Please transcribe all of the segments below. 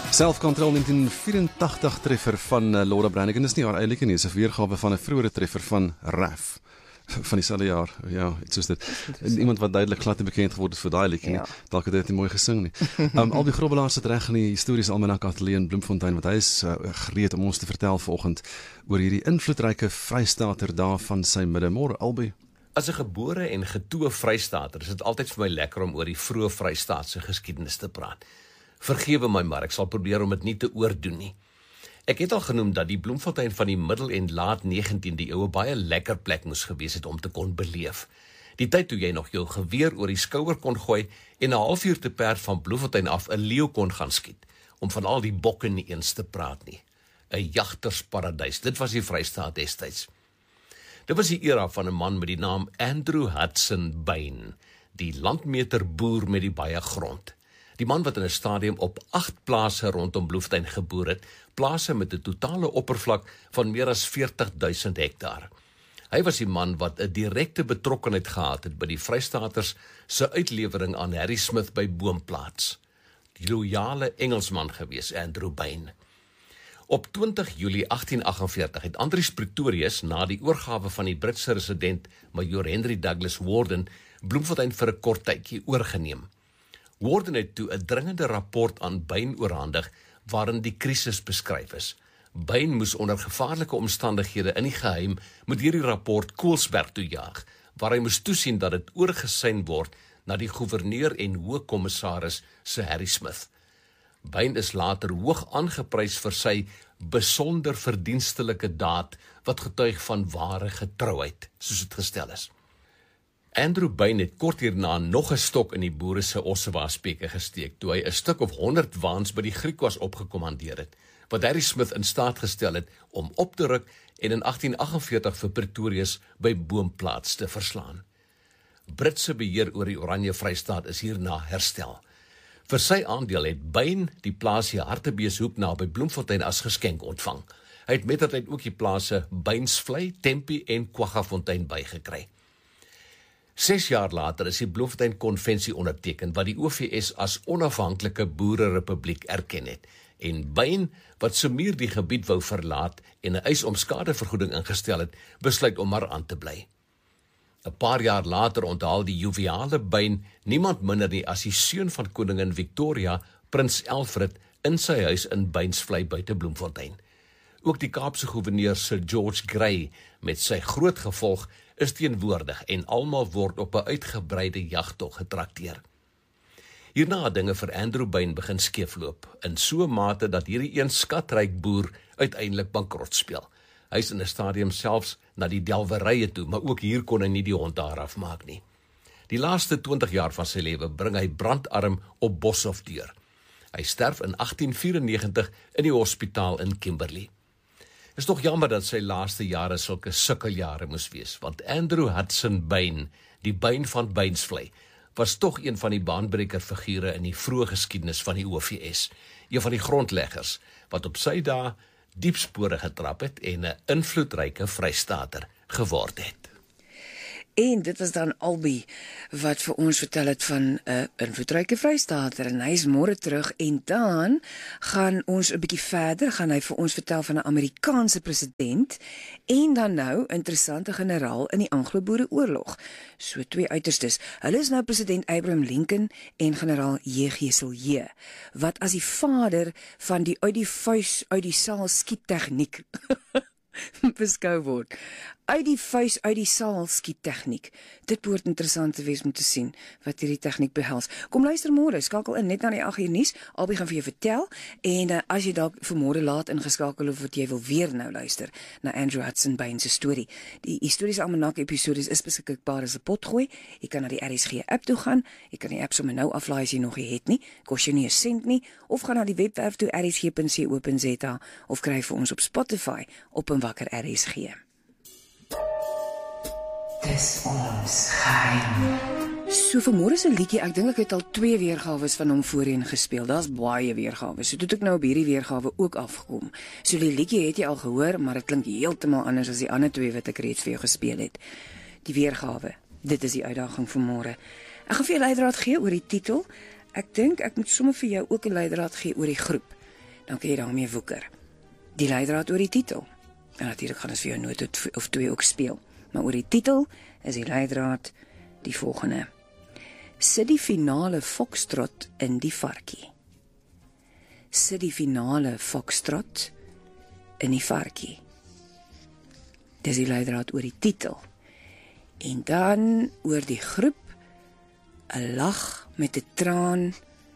Self-Control 1984 treffer van Laura Branigan. Dis nie haar eintlik nie, dis 'n weergawe van 'n vroeëre treffer van Raf van dieselfde jaar. Ja, iets soos dit. Iemand wat duidelik glad nie bekend geword het vir daai liedjie nie. Dalk het hy dit nie mooi gesing nie. Albie Grobbelaar sit reg in die historiese Almanak Ateljee in Bloemfontein, wat hy is gereed om ons te vertel vanoggend oor hierdie invloedryke Vrystater daar van sy midde. Môre Albie. As 'n gebore en getoe Vrystater is dit altyd vir my lekker om oor die vroeë Vrystaatse geskiedenis te praat. Vergewe my maar, ek sal probeer om dit nie te oordoen nie. Ek het al genoem dat die Bloemfontein van die middel en laat 19de eeu 'n baie lekker plek moes gewees het om te kon beleef. Die tyd toe jy nog jou geweer oor die skouer kon gooi en 'n halfuur te perd van Bloemfontein af 'n leeu kon gaan skiet, om van al die bokke nie eens te praat nie. 'n Jagtersparadys, dit was die Vrystaat destyds. Dit was die era van 'n man met die naam Andrew Hudson Bain, die landmeterboer met die baie grond. Die man wat in 'n stadium op 8 plase rondom Bloemfontein geboer het, plase met 'n totale oppervlak van meer as 40.000 hektaar. Hy was die man wat 'n direkte betrokkenheid gehad het by die Vrystaters se uitlewering aan Harry Smith by Boomplaats. Die loyale Engelsman gewees, Andrew Bain. Op 20 Julie 1848 het Andries Pretorius, na die oorgawe van die Britse resident Major Henry Douglas Warden, Bloemfontein vir 'n kort tydjie oorgeneem. Warden het toe 'n dringende rapport aan Bain oorhandig waarin die krisis beskryf is. Bain moes onder gevaarlike omstandighede in die geheim met hierdie rapport Koelsberg toe jaag, waar hy moes toesien dat dit oorgesyn word na die gouverneur en hoogkommissaris Sir Harry Smith. Bain is later hoog aangeprys vir sy besonder verdienstelike daad wat getuig van ware getrouheid, soos dit gestel is. Andrew Bain het kort hierna nog 'n stok in die boere se ossewaasbekke gesteek, toe hy 'n stuk of 100 waans by die Griekwas opgekommandeer het, wat Harry Smith in staat gestel het om op te ruk en in 1848 vir Pretorius by Boomplaats te verslaan. Britse beheer oor die Oranje Vrystaat is hierna herstel. Vir sy aandeel het Bain die plaasie Hartebeeshoek naby Bloemfontein as geskenk ontvang. Hy het mettertyd ook die plase Beinsvlei, Tempi en Kwaggafontein bygekry. 6 jaar later is die Bloemfontein Konvensie onderteken wat die OVS as onafhanklike boererepubliek erken het, en Bain, wat Semir die gebied wou verlaat en 'n eis om skadevergoeding ingestel het, besluit om maar aan te bly. 'n Paar jaar later onthaal die joviale Bain niemand minder nie as die seun van koningin Victoria, Prins Alfred, in sy huis in Beinsvlei buite Bloemfontein. Ook die Kaapse gouverneur Sir George Grey met sy groot gevolg is teenwoordig en almal word op 'n uitgebreide jagtog getrakteer. Hierna het dinge vir Andrew Bain begin skeefloop, in so 'n mate dat hierdie een skatryk boer uiteindelik bankrot speel. Hy is in 'n stadium selfs na die delwerye toe, maar ook hier kon hy nie die hond daar afmaak nie. Die laaste 20 jaar van sy lewe bring hy brandarm op Boshoff deur. Hy sterf in 1894 in die hospitaal in Kimberley. Is tog jammer dat sy laaste jare sulke sukkeljare moes wees, want Andrew Hudson Bain, die Bain van Beinsvlei, was tog een van die baanbreker figure in die vroeë geskiedenis van die OVS, een van die grondleggers, wat op sy dae diep spore getrap het en 'n invloedryke Vrystater geword het. En dit was dan Albie wat vir ons vertel het van 'n invloedryke Vrystater, en hy is môre terug, en dan gaan ons 'n bietjie verder, gaan hy vir ons vertel van 'n Amerikaanse president en dan nou interessante generaal in die Anglo-Boereoorlog. So 2 uiterstes. Hulle is nou president Abraham Lincoln en generaal J.G. Silje, wat as die vader van die uit die vuis uit die saal skiettegniek beskou word. Uit die vuis uit die saal skiet tegniek. Dit behoort interessant te wees om te sien wat hierdie tegniek behels. Kom luister môre, skakel in net na die 8 uur nuus. Albie gaan vir jou vertel, en as jy dalk vir môre laat ingeskakel of wat jy wil weer nou luister na Andrew Hudson Bain se storie. Die historiese almanak episodes is beskikbaar as 'n potgooi. Jy kan na die RSG app toe gaan. Jy kan die app sommer nou aflaai as jy nog nie het nie. Kos jou nie 'n sent nie, of gaan na die webwerf toe rsg.co.za of kry vir ons op Spotify op 'n wakker RSG. Dis ons geheim. So vanmôre se liedjie, ek dink ek het al 2 weergawe van hom voorheen gespeel. Daar's baie weergawe. So het ek nou op hierdie weergawe ook afgekom. So die liedjie het jy al gehoor, maar dit klink heeltemal anders as die ander 2 wat ek reeds vir jou gespeel het. Die weergawe. Dit is die uitdaging vir môre. Ek gaan vir jou 'n leidraad gee oor die titel. Ek dink ek moet sommer vir jou ook 'n leidraad gee oor die groep. dan kan jy daarmee woeker. Die leidraad oor die titel. En natuurlik gaan ons vir jou noot of 2 ook speel. Maar oor die titel is die leidraad die volgende. Sit die finale foxtrot in die varkie. Sit die finale foxtrot in die varkie. Dis die leidraad oor die titel. En dan oor die groep, 'n lag met 'n traan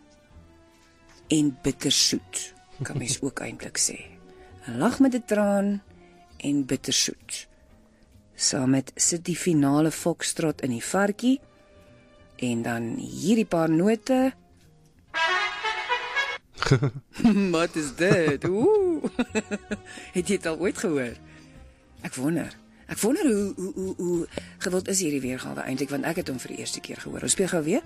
en bittersoet, kan mens ook eintlik sê. 'n Lag met 'n traan en bittersoet. Saam met sit die finale foxtrot in die varkie, en dan hierdie paar note. Wat is dit? Ooh. Het jy dit al ooit gehoor? Ek wonder hoe gewild is hierdie weergawe eintlik, want ek het hom vir die eerste keer gehoor. Ons speel gou weer.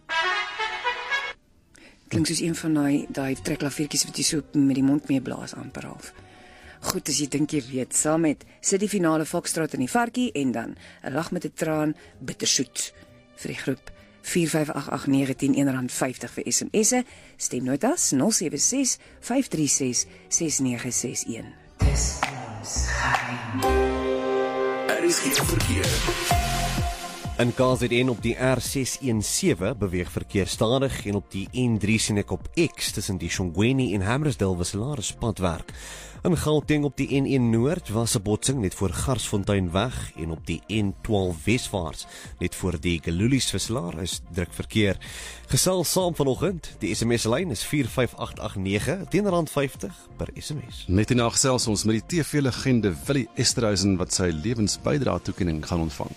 Klink soos een van daai trekklaviertjies wat jy so met die mond mee blaas amper half. Goed, as jy dink jy weet, saam met sit die finale foxtrot in die varkie, en dan 'n lag met 'n traan, bittersoet vir die groep. 4588910 R1.50 vir SMS'e. Stemnotas 076 536 6961. Dis ons geheim. Is geen verkeer. In KZN op die R617 beweeg verkeer stadig en op die N3 sien ek op X tussen die Shongweni en Hammersdale wisselaars padwerk. In Gauteng op die N1 Noord was 'n botsing net voor Garsfonteinweg en op die N12 Wesvaarts net voor die Galulies wisselaar is druk verkeer. Gesels saam vanoggend. Die SMS-lyn is 45889 R10.50 per SMS. Net hierna gesels ons met die TV-legende Willie Esterhuizen wat sy lewensbydrae toekenning gaan ontvang.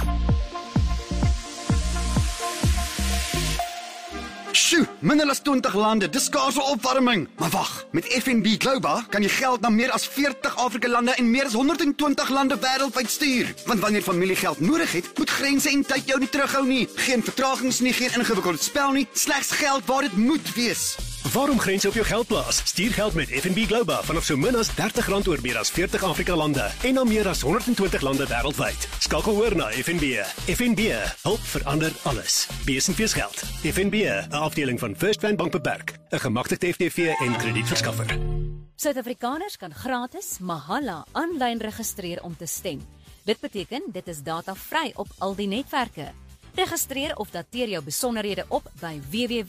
Sjoe, minder as 20 lande, dis skaarse opwarming. Maar wag, met FNB Global kan jy geld na meer as 40 Afrika lande en meer as 120 lande wêreldwyd stuur. Want wanneer familie geld nodig het, moet grense en tyd jou nie terughou nie. Geen vertragings nie, geen ingewikkelde spel nie, slegs geld waar dit moet wees. Waarom grense op jou geld plaas? Stuur geld met FNB Global vanaf so min as R30 oor meer as 40 Afrika lande en na meer as 120 lande wêreldwyd. Skakel oor na FNB. FNB, hulp verander alles. Besenfees geld. FNB, 'n afdeling van First Rand Bank Beperk, 'n gemagtigde FTV en kredietverskaffer. Suid-Afrikaners kan gratis Mahala aanlyn registreer om te stem. Dit beteken dit is datavry op al die netwerke. Registreer of dateer jou besonderhede op by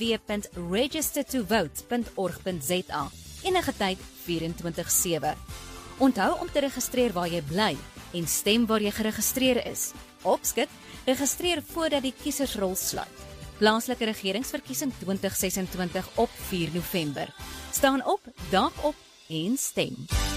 www.registertovote.org.za enige tyd 24/7. Onthou om te registreer waar jy bly en stem waar jy geregistreer is. Opskit, registreer voordat die kiesersrol sluit. Plaaslike regeringsverkiesing 2026 op 4 November. Staan op, daag op en stem.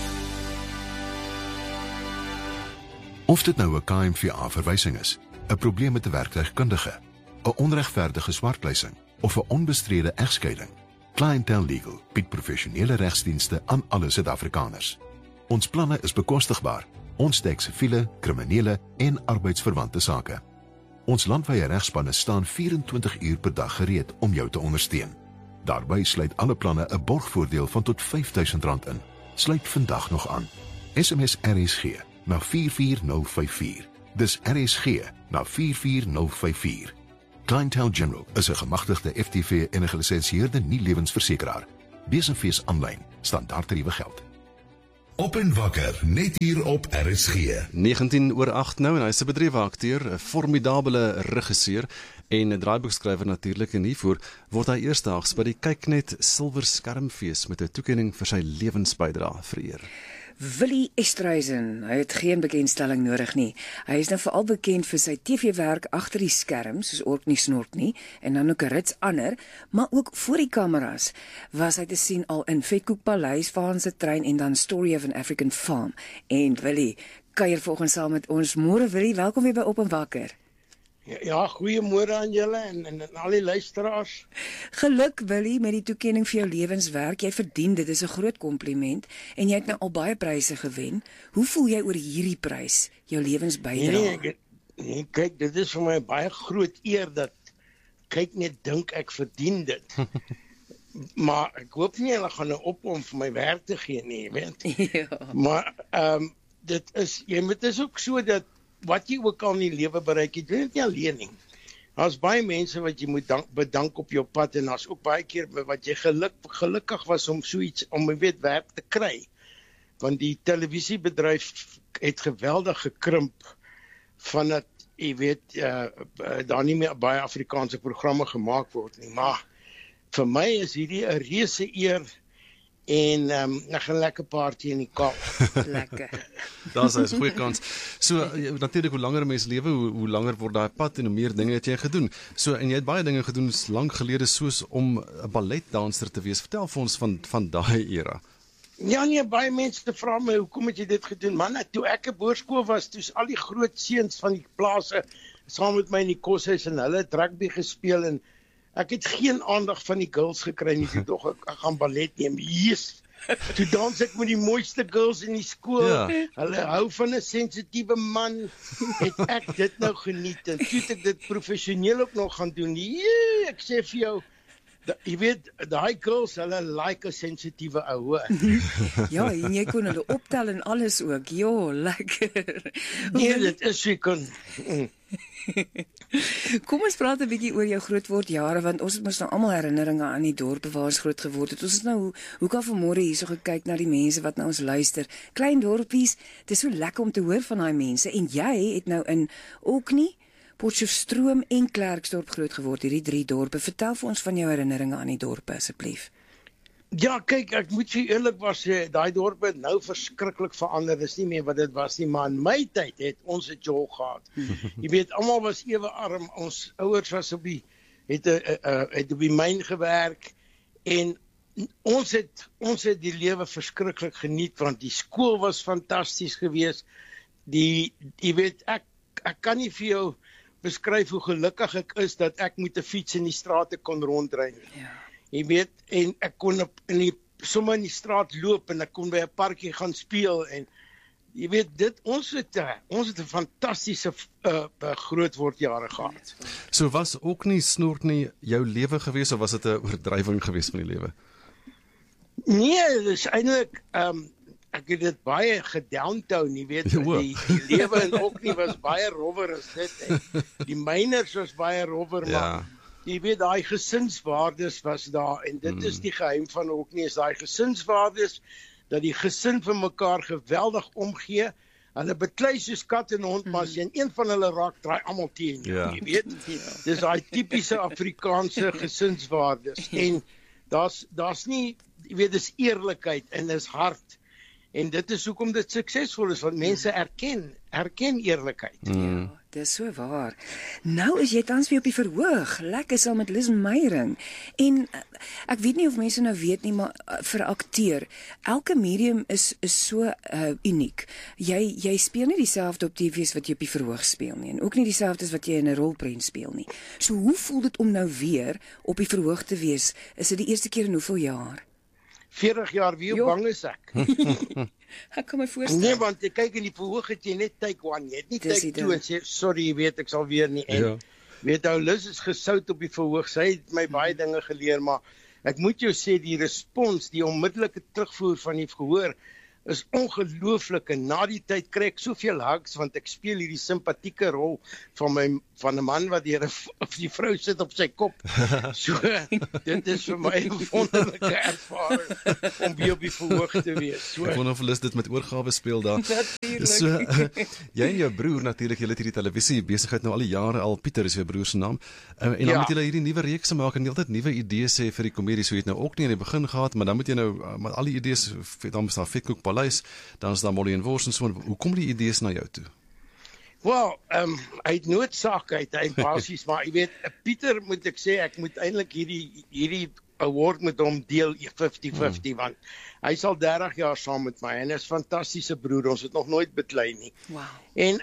Of dit nou 'n KMVA-verwysing is, 'n probleem met 'n werktuigkundige, 'n onregverdige swartleising of 'n onbestrede egskeiding, Clientele Legal bied professionele regsdienste aan alle Suid-Afrikaners. Ons planne is bekostigbaar. Ons dek siviele, kriminele en arbeidsverwante sake. Ons landwyse regspanne staan 24 uur per dag gereed om jou te ondersteun. Daarbey sluit alle planne 'n borgvoordeel van tot R5.000 in. Sluit vandag nog aan. SMS RSG na 44054. Dis RSG na 44054. Clientele General is 'n gemagtigde FTV en 'n gelisensieerde nie-lewensversekeraar. Besenfees aanlyn, standaardtariewe geld. Op en wakker, net hier op RSG. 19:08 nou en hy is 'n bedrywe akteur, 'n formidabele regisseur en 'n draaiboekskrywer natuurlik, en hiervoor word hy eersdaags by die Kyknet Silwer Skermfees met 'n toekenning vir sy lewensbydrae vereer. Willie Esterhuizen, hy het geen bekendstelling nodig nie. Hy is nou veral bekend vir sy TV-werk agter die skerm, soos Ork nie Snork nie, en dan ook 'n rits ander, maar ook voor die kameras was hy te sien al in Vetkoek Paleis, Vaanse Trein en dan Story of an African Farm. En Willie kuier vanoggend saam met ons. Môre Willie, welkom weer by Op en Wakker. Ja, goeiemôre aan julle en al die luisteraars. Geluk Willie met die toekenning vir jou lewenswerk. Jy verdien dit, is 'n groot kompliment en jy het nou al baie pryse gewen. Hoe voel jy oor hierdie prys, jou lewensbydrae? Nee, kyk, dit is vir my 'n baie groot eer dat kyk net dink ek verdien dit. Maar ek hoop nie hulle gaan nou ophou om vir my werk te gee nie, jy weet. Ja. Maar dit is ook so dat wat jy ook al in die lewe bereik het, jy doen dit nie alleen nie. Daar's baie mense wat jy moet bedank op jou pad en daar's ook baie keer wat jy gelukkig was om so iets, om werk te kry. Want die televisiebedryf het geweldig gekrimp vandat daar nie meer baie Afrikaanse programme gemaak word nie. Maar vir my is hierdie 'n reuse eer en ek gaan 'n lekker party in die Kaap. Lekker. Daar's 'n goeie kans. So natuurlik hoe langer mense lewe, hoe langer word daai pad en hoe meer dinge het jy gedoen. So en jy het baie dinge gedoen lank gelede soos om 'n balletdanser te wees. Vertel vir ons van daai era. Ja nee, baie mense vra my hoekom het jy dit gedoen? Man, toe ek 'n boerskool was, toe's al die groot seuns van die plase saam met my in die koshuis en hulle het rugby gespeel en ek het geen aandag van die girls gekry nie. Toe dog ek gaan ballet neem. Yes. Toe dans ek met die mooiste girls in die skool. Ja. Hulle hou van 'n sensitiewe man. Het ek dit nou geniet en toe het ek dit professioneel ook nog gaan doen. Jee, ek sê vir jou, jy weet, daai girls, hulle like 'n sensitiewe ou. Ja, en jy kon hulle optel en alles ook. Ja, lekker. Nee, dit is seker. Kom ons praat 'n bietjie oor jou grootwordjare, want ons het mos nou almal herinneringe aan die dorpe waar ons groot geword het. Ons het nou hoe kan vanmôre hierso gekyk na die mense wat na ons luister. Klein dorpies, dit is so lekker om te hoor van daai mense en jy het nou in Orkney, Potchefstroom en Klerksdorp groot geword, hierdie 3 dorpe. Vertel vir ons van jou herinneringe aan die dorpe asseblief. Ja, kyk, ek moet jy eerlik sê, daai dorpe het nou verskriklik verander. Dis nie meer wat dit was nie, maar in my tyd het ons 'n jol gehad. Jy weet, almal was ewe arm. Ons ouers was op die myn gewerk en ons het die lewe verskriklik geniet want die skool was fantasties geweest. Jy weet, ek kan nie vir jou beskryf hoe gelukkig ek is dat ek met 'n fiets in die strate kon rondry nie. Ja. Jy weet, en ek kon sommer in die straat loop en ek kon by 'n parkie gaan speel en jy weet ons het 'n fantastiese grootwordjare gehad. So was ook nie snort nie jou lewe gewees of was dit 'n oordrywing gewees van die lewe? Nee, dis eintlik ek het dit baie gedowntown, jy weet, die lewe in Orkney was baie rowwer as dit. Die myners was baie rowwer, maar jy weet, daai gesinswaardes was daar en dit is die geheim van Orkney, is daai gesinswaardes, dat die gesin vir mekaar geweldig omgee. Hulle beklei soos kat en hond, maar as jy een van hulle raak, draai almal teen jou, jy weet. Dis daai tipiese Afrikaanse gesinswaardes en daar's nie, jy weet, dis eerlikheid en dis hart. En dit is hoekom dit suksesvol is, want mense erken eerlikheid. Ja, dis so waar. Nou is jy tans weer op die verhoog, lekker saam met Liz Meyering. En ek weet nie of mense nou weet nie, maar vir 'n akteur, elke medium is so uniek. Jy speel nie dieselfde op TV as wat jy op die verhoog speel nie, en ook nie dieselfde as wat jy in 'n rolprent speel nie. So hoe voel dit om nou weer op die verhoog te wees? Is dit die eerste keer in hoeveel jaar? 40 jaar, wie bang is ek? Ek kan my voorstel. Nee, want jy kyk in die verhoog het jy net take 1, jy het nie take 2 en sê, sorry, jy weet, ek sal weer nie. En weet ou, Liz is gesout op die verhoog, sy het my baie dinge geleer, maar ek moet jou sê, die respons, die onmiddellike terugvoer van die verhoor, is ongelooflik en na die tyd kry ek soveel hugs want ek speel hierdie simpatieke rol van 'n man wat die vrou sit op sy kop. So dit is vir my 'n wonderlike ervaring om weer op die verhoog te wees. So ek wonder of hulle dit met oorgawe speel daar. So jy en jou broer natuurlik, julle het hierdie televisie besigheid nou al die jare al. Pieter is jou broer se naam. En dan moet julle hierdie nuwe reeks maak en heeltyd nuwe idees hê vir die komedie. So jy het nou ook nie in die begin gehad, maar dan moet jy nou met al die idees, dan is daar Vetkoek Paleis, dan is daar Molly en Wors en so. Hoe kom die idees na jou toe? Wel, uit noodsaak hy basies, maar jy weet, Pieter moet ek sê, ek moet eintlik hierdie award met hom deel 50-50, want hy sal 30 jaar saam met my, en hy is 'n fantastiese broer, ons het nog nooit beklei nie. Wow. En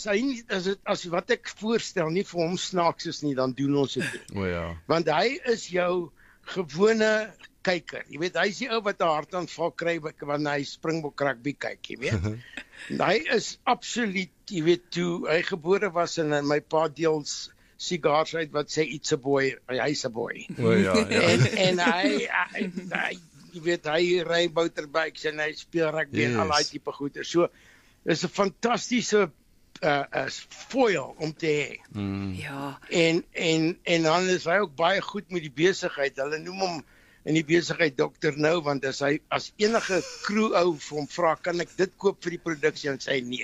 as wat ek voorstel nie vir hom snaaks is nie, dan doen ons dit nie. O ja. Want hy is jou gewone kyker. Jy weet, hy is die ou wat 'n hartaanval kry wanneer hy Springbok rugby kyk, jy weet. Hy is absoluut, jy weet, toe hy gebore was en my pa deels sigars uit wat sê it's a boy, hy's a boy. O ja, En hy jy weet, hy ry motorbikes en hy speel rugby en al daai tipe goeie. So is 'n fantastiese foil om te hê. Ja. En dan is hy ook baie goed met die besigheid. Hulle noem hom in die besigheid Dr. Nou, want as enige crew ou vir hom vra, kan ek dit koop vir die produksie, en sê nee.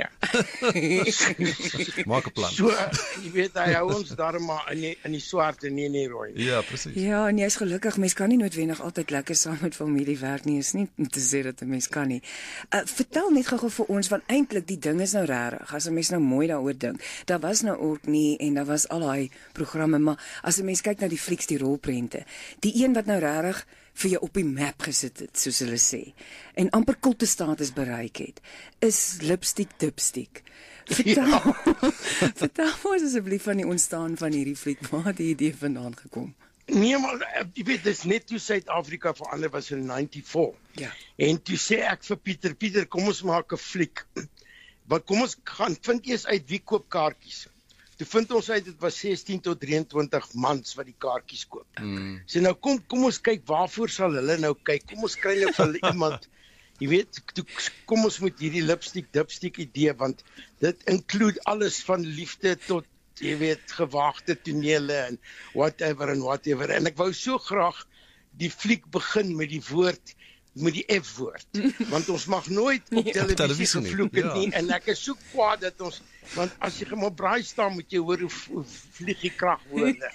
Maak 'n plan. So, jy weet, hy hou ons daar maar in die swart en nie in die rooi. Ja, presies. Ja, en jy's gelukkig, mens kan nie noodwendig altyd lekker saam met familie werk nie, is nie om te sê dat 'n mens kan nie. Vertel net gou vir ons, want eintlik die ding is nou rarig, as 'n mens nou mooi daaroor dink. Daar was nou ook nie, en daar was al daai programme, maar as 'n mens kyk na die flieks, die rolprente, die een wat nou rarig vir jou op die map gesit het, soos hulle sê, en amper kultestatus bereik het, is Lipstick Dipstick. Vertel, vertel ons asseblief van die ontstaan van hierdie fliek, waar het die idee vandaan gekom? Nee, maar jy weet, dis net toe Suid-Afrika verander was in 94. Ja. En toe sê ek vir Pieter, kom ons maak 'n fliek. Maar kom ons gaan vind eers uit wie koop kaartjies. Toe vind ons uit dit was 16 tot 23 mans wat die kaartjies koop. So nou kom ons kyk waarvoor sal hulle nou kyk. Kom ons kry nou vir hulle iemand. Jy weet, kom ons moet hierdie Lipstick Dipstick idee, want dit include alles van liefde tot, jy weet, gewaagde tonele en whatever. En ek wou so graag die fliek begin met die woord, met die F-woord. Want ons mag nooit op televisie gevloek het nie. En ek is so kwaad dat ons, want as jy maar braai staan, moet jy hoor hoe vlieg die kragwoorde.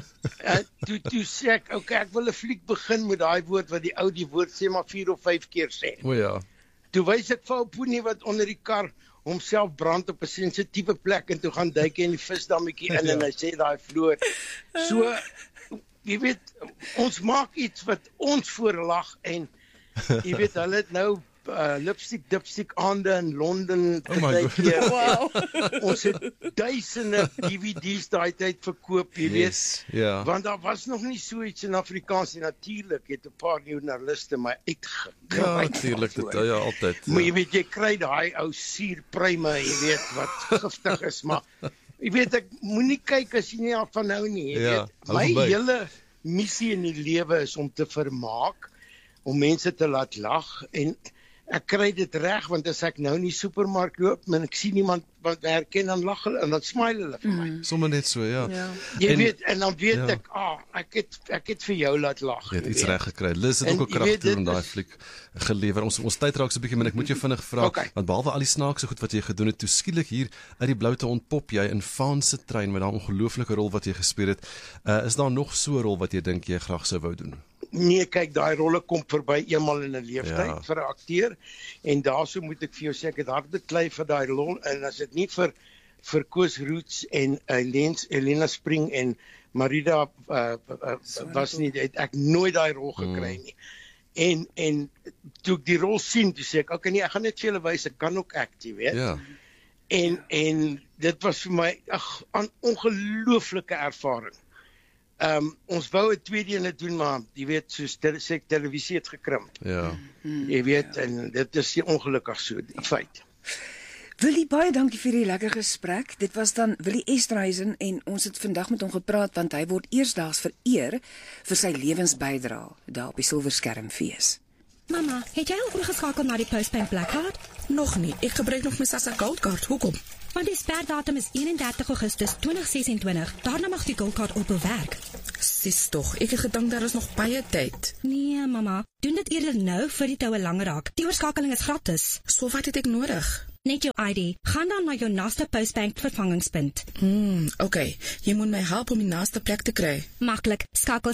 Toe sê ek, okay, ek wil 'n fliek begin met daai woord, wat die ou die woord sê maar 4 of 5 keer sê. O ja. Toe wys ek vir Poenie wat onder die kar homself brand op 'n sensitiewe plek, en toe gaan duik hy in die visdammetjie in, en hy sê daai vloot. So, jy weet, ons maak iets wat ons voorlag, en jy weet, hulle het nou Lipstick Dipstick aande in Londen gekyk. Wow. Ons het duisende DVD's daai tyd verkoop, jy weet. Ja. Want daar was nog nie so iets in Afrikaans nie. Natuurlik het 'n paar joernaliste my uitgekry. Ja, natuurlik, dit ja, altyd. Maar jy weet, jy kry daai ou suurpruime, jy weet, wat giftig is, maar jy weet, ek moenie kyk as jy nie daarvan hou nie, jy weet. My hele missie in die lewe is om te vermaak, om mense te laat lag, en ek kry dit reg, want as ek nou in die supermark loop en ek sien iemand wat herken, dan lag hulle en dan smile hulle vir my. Sommige net so, ja. Jy weet, en dan weet ek, ek het vir jou laat lag. Jy het iets reg gekry. Liz het ook 'n krag toe om daai fliek gelewer. Ons tyd raak so 'n bietjie, maar ek moet jou vinnig vra, want behalwe al die snaakse goed wat jy gedoen het, toe skielik hier uit die blou te ontpop jy in Vaan se trein met daai ongelooflike rol wat jy gespeel het. Is daar nog so 'n rol wat jy dink jy graag sou wou doen? Nee, kyk, daai rolle kom verby eenmal in 'n lewenstyd vir 'n akteur, en daarso moet ek vir jou sê, ek het hard beklei vir daai rol, en as dit nie vir Koos Roots en Elena Spring en Marida was nie, het ek nooit daai rol gekry nie. En toe ek die rol sien, toe sê ek, okay, nee, ek gaan net vir julle wys, ek kan ook act, jy weet. Ja. En dit was vir my 'n ongelooflike ervaring. Ons wou 'n tweede ene doen, maar jy weet, soos televisie het gekrimp. Ja. Jy weet, en dit is ongelukkig so, die feit. Willie, baie dankie vir die lekker gesprek. Dit was dan Willie Esterhuizen, en ons het vandag met hom gepraat, want hy word eersdaags vereer vir sy lewensbydrae daar op die Silverskermfees. Mama, het jy al oorgeskakel na die Postbank Black Card? Nog nie. Ek gebruik nog my Sasa Gold Card. Hoekom? Want die sperdatum is 31 Augustus 2026. Daarna mag die Gold Card ophou werk. Sis tog, ek het gedink daar is nog baie tyd. Nee, mama. Doen dit eerder nou vir die toue langer raak. Die oorskakeling is gratis. So wat het ek nodig? Net jou ID. Gaan dan na jou naaste Postbank vervangingspunt. Okay. Jy moet my help om die naaste plek te kry. Maklik. Skakel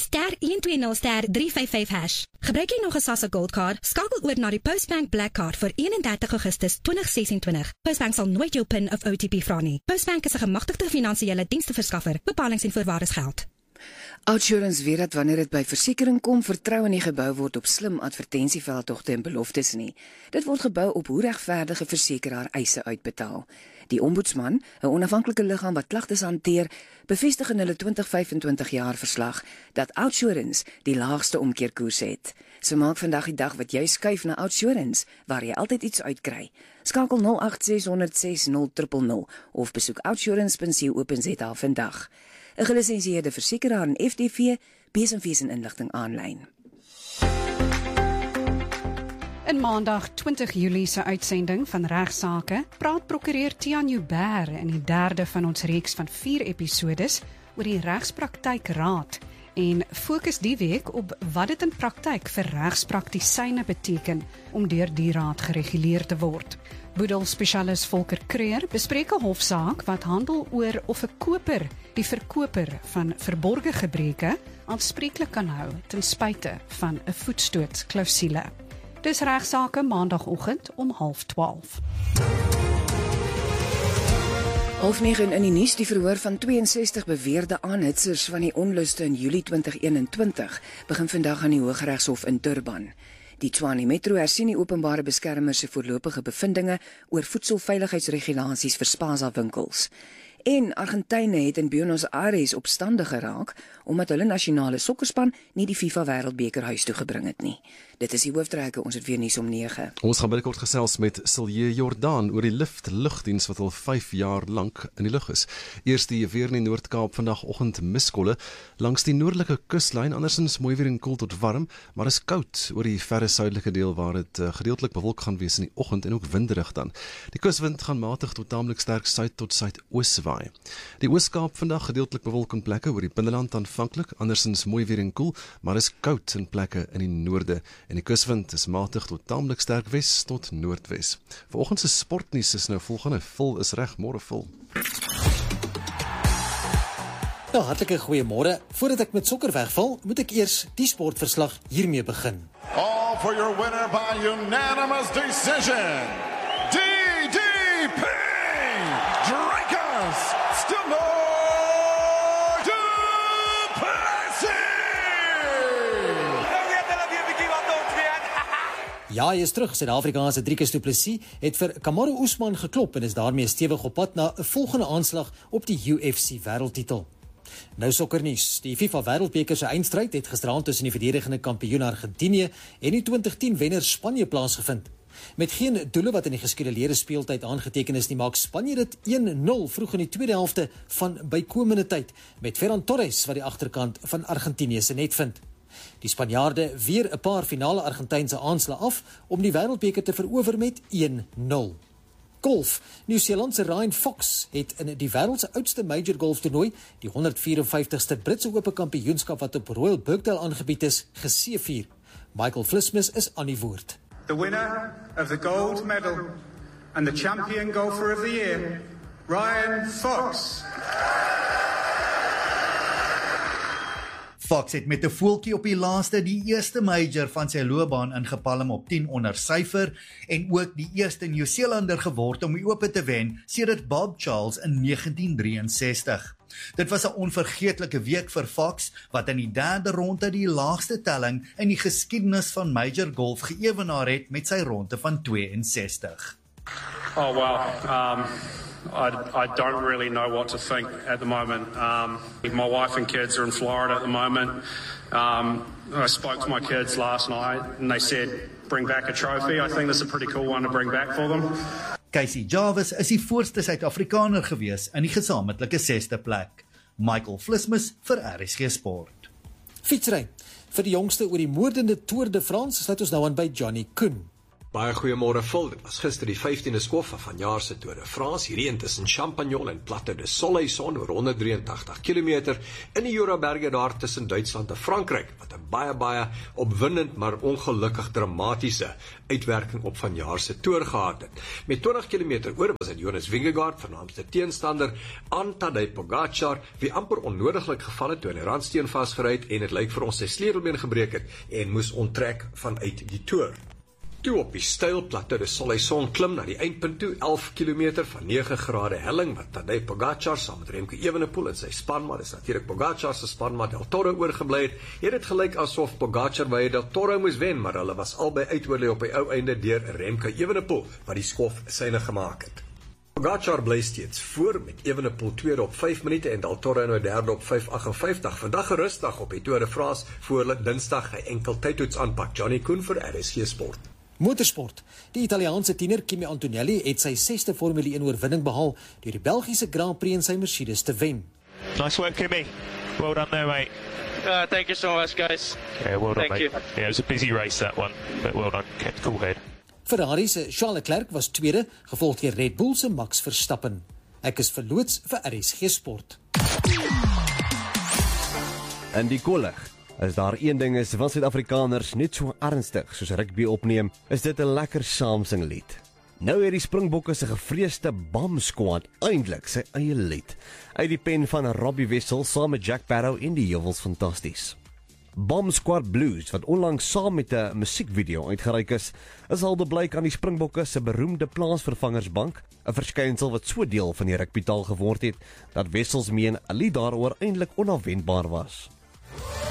*120*355#. Gebruik jy nog 'n Sasa Gold Card? Skakel oor na die Postbank Black Card vir 31 Augustus 2026. Postbank sal nooit jou PIN of OTP vra nie. Postbank is 'n gemagtigde finansiële diensverskaffer. Bepalings en voorwaardes geld. Outsurance weet dat wanneer dit by versekering kom, vertroue nie gebou word op slim advertensieveldtogte en beloftes nie. Dit word gebou op hoe regverdige versekeraar eise uitbetaal. Die ombudsman, 'n onafhanklike liggaam wat klagtes hanteer, bevestig in hulle 2025 jaar verslag dat Outsurance die laagste omkeerkoers het. So maak vandag die dag wat jy skuif na Outsurance, waar jy altyd iets uitkry. Skakel 0860060000 of besoek outsurance.co.za vandag. 'n Gelisensieerde versekeraar en FTV, besenfees en inligting aanlyn. In Maandag 20 Julie se uitsending van Regsake praat prokureur Tiaan Joubert in die derde van ons reeks van 4 episodes oor die Regspraktykraad en fokus die week op wat dit in praktyk vir regspraktisyne beteken om deur die raad gereguleer te word. Boedel-spesialis Volker Creer bespreek 'n hofsaak wat handel oor of 'n koper die verkoper van verborge gebreke aanspreeklik kan hou ten spyte van 'n voetstootklousule. Dis Regsake Maandagoggend om 11:30. 8:30 in die nuus, die verhoor van 62 beweerde aanhitsers van die onluste in Julie 2021 begin vandag aan die Hooggeregshof in Durban. Die Tshwane Metro hersien die openbare beskermer se voorlopige bevindinge oor voedselveiligheidsregulasies vir Spaza winkels. En Argentyne het in Buenos Aires opstandig geraak omdat hulle nasionale sokkerspan nie die FIFA Wêreldbeker huis toe gebring het nie. Dit is die hoofdtrekke, ons het weer nuus om 9. Ons gaan binnekort gesels met Silje Jordaan oor die lugdiens wat al 5 jaar lank in die lug is. Eers die weer in die Noord-Kaap vandagoggend miskolle langs die noordelike kuslyn, andersins mooi weer en koel tot warm, maar is koud oor die verre suidelike deel waar dit gedeeltelik bewolk gaan wees in die oggend en ook winderig dan. Die kuswind gaan matig tot taamlik sterk suid tot suidoos waai. Die Oos-Kaap vandag gedeeltelik bewolk in plekke oor die binneland aanvanklik, andersins mooi weer en koel, maar is koud in plekke in die noorde. En die kuswind is matig tot taamlik sterk wes tot noordwes. Vanoggend se sportnuus is nou volgende. Vol is reg, môre vol. Nou, hartlike goeiemôre. Voordat ek met sokker wegval, moet ek eers die sportverslag hiermee begin. All for your winner by unanimous decision. DDP Dracus Stillor du Plessis. Ja, hy is terug. Suid-Afrikaanse Dricus du Plessis het vir Kamaru Usman geklop en is daarmee stewig op pad na 'n volgende aanslag op die UFC wêreldtitel. Nou sokkernuus. Die FIFA Wêreldbeker se eindstryd het gisteraand tussen die verdedigende kampioen Argentinië en die 2010 wenner Spanje plaasgevind. Met geen doele wat in die geskeduleerde speeltyd aangeteken is nie, maak Spanje dit 1-0 vroeg in die tweede helfte van bykomende tyd, met Ferran Torres wat die agterkant van Argentinië se net vind. Die Spanjaarde weer 'n paar finale Argentynse aanslae af om die Wêreldbeker te verower met 1-0. Golf. Nieu-Seelandse Ryan Fox het in die wêreld se oudste major golf toernooi, die 154ste Britse Ope Kampioenskap wat op Royal Birkdale aangebied is, geseëvier. Michael Flismus is aan die woord. The winner of the gold medal and the champion golfer of the year, Ryan Fox. Fox het met 'n voeltjie op die laaste die eerste major van sy loopbaan ingepalm op 10 onder syfer en ook die eerste Nieu-Seelander geword om die Ope te wen sedert Bob Charles in 1963. Dit was 'n onvergeetlike week vir Fox wat in die derde ronde die laagste telling in die geskiedenis van major golf geëwenaar het met sy ronde van 62. Oh wow. I don't really know what to think at the moment. My wife and kids are in Florida at the moment. I spoke to my kids last night and they said, bring back a trophy. I think this is a pretty cool one to bring back for them. Casey Jarvis is die voorste Suid-Afrikaner gewees in die gesamentlike 6de plek. Michael Flismus vir RSG Sport. Fietsry. Vir die jongste oor die moordende Tour de France sluit ons nou aan by Johnny Koen. Baie goeiemôre vol. Dit was gister die 15de skof van vanjaar se Tour de France, hierheen tussen Champagnol en Plateau de Soleil-Son oor 183 km in die Juraberge daar tussen Duitsland en Frankryk, wat 'n baie opwindend maar ongelukkig dramatiese uitwerking op vanjaar se Tour gehad het. Met 20 km oor was dit Jonas Vingegaard, vernaamste teenstander, aan Tadej Pogačar, wie amper onnodiglik geval het toe hy die randsteen vasgery het en dit lyk vir ons sy sleutelbeen gebreek het en moes onttrek vanuit die Tour. Toe op die steil Plateau de Soleil-Son klim na die eindpunt toe, 11 km van 9 grade helling, wat Tadej Pogačar saam met Remco Evenepoel en sy spanmaat, dis natuurlik Pogačar se spanmaat Del Toro oorgebly het. Het dit gelyk asof Pogačar by Del Toro moes wen, maar hulle was albei uitoorlei op die ou einde deur Remco Evenepoel, wat die skof syne gemaak het. Pogačar bly steeds voor met Evenepoel tweede op 5 minute en Del Toro nou derde op 5:58. Vandag 'n rustig op die Tour de France voor hulle Dinsdag 'n enkel tydtoets aanpak. Johnny Koen vir RSG Sport. Motorsport. Die Italiaanse tiener Kimi Antonelli het sy 6de Formule 1 oorwinning behaal deur die Belgiese Grand Prix in sy Mercedes te wen. Nice work, Kimi. Well done there, mate. Thank you so much, guys. Yeah, well done, Thank mate. you. Yeah, it was a busy race, that one, but well done. Kept cool head. Ferrari se Charles Leclerc was tweede, gevolg deur Red Bull se Max Verstappen. Ek is verloots vir RSG Sport. In die kollig, as daar een ding is wat Suid-Afrikaners net so ernstig soos rugby opneem, is dit 'n lekker saamsing lied. Nou het die Springbokke se gevreesde BAM squad eintlik sy eie lied, uit die pen van Robbie Wessel saam met Jack Barrow en die Heuwels Fantasties. BAM Squad Blues, wat onlangs saam met 'n musiekvideo uitgereik is al blyk aan die Springbokke se beroemde plaasvervangersbank, 'n verskynsel wat so deel van die rugbytaal geword het, dat Wessels meen 'n lied daaroor eintlik onafwendbaar was.